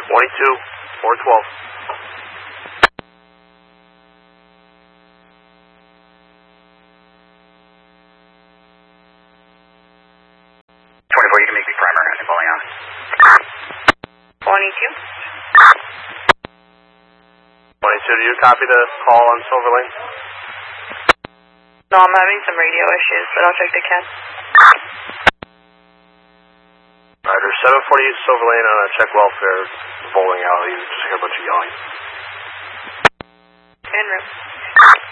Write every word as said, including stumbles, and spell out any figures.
twenty-two, four twelve. twenty-four, you can make me primer and calling on. twenty-two. twenty-two, do you copy the call on Silver Lane? No, I'm having some radio issues, but I'll check the can. Roger, seven forty Silver Lane on a check welfare bowling alley. Just hear a bunch of yelling. En route.